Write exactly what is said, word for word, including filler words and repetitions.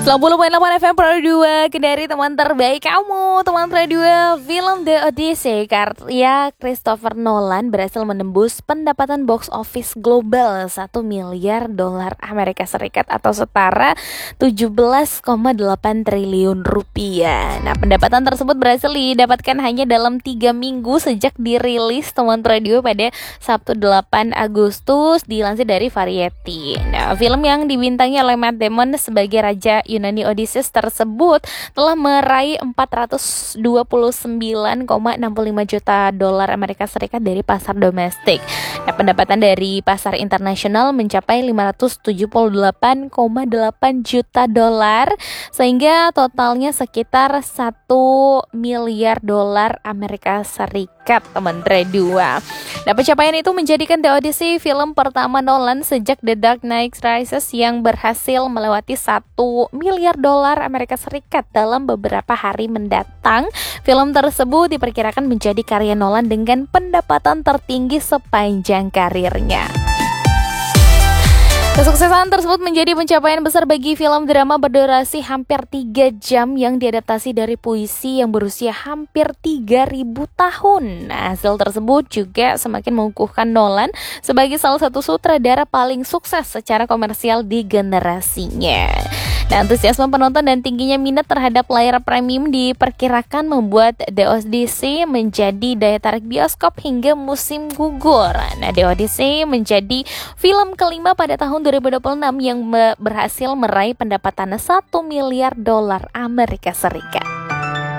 sembilan puluh koma delapan F M Pro dua Kendari, teman terbaik kamu. Teman Pro dua, film The Odyssey karya Christopher Nolan berhasil menembus pendapatan box office global satu miliar dolar Amerika Serikat atau setara tujuh belas koma delapan triliun rupiah. Nah, pendapatan tersebut berhasil didapatkan hanya dalam tiga minggu sejak dirilis teman Pro dua pada Sabtu delapan Agustus, dilansir dari Variety. Nah, film yang dibintangi oleh Matt Damon sebagai Raja Yunani Odysseus tersebut telah meraih empat ratus dua puluh sembilan koma enam puluh lima juta dolar Amerika Serikat dari pasar domestik. Nah, pendapatan dari pasar internasional mencapai lima ratus tujuh puluh delapan koma delapan juta dolar, sehingga totalnya sekitar satu miliar dolar Amerika Serikat, teman dua. Nah, pencapaian itu menjadikan The Odyssey film pertama Nolan sejak The Dark Knight Rises yang berhasil melewati satu miliar dolar Amerika Serikat dalam beberapa hari mendatang. Film tersebut diperkirakan menjadi karya Nolan dengan pendapatan tertinggi sepanjang karirnya. Kesuksesan tersebut menjadi pencapaian besar bagi film drama berdurasi hampir tiga jam yang diadaptasi dari puisi yang berusia hampir tiga ribu tahun. Nah, hasil tersebut juga semakin mengukuhkan Nolan sebagai salah satu sutradara paling sukses secara komersial di generasinya. Nah, antusiasme penonton dan tingginya minat terhadap layar premium diperkirakan membuat The Odyssey menjadi daya tarik bioskop hingga musim gugur. Nah, The Odyssey menjadi film kelima pada tahun dua ribu dua puluh enam yang berhasil meraih pendapatan satu miliar dolar Amerika Serikat.